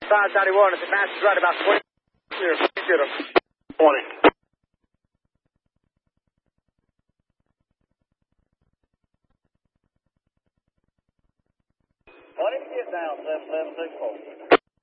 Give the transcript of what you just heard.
591. It's advanced right about 20. Here, get him. 20. Get down, 7764.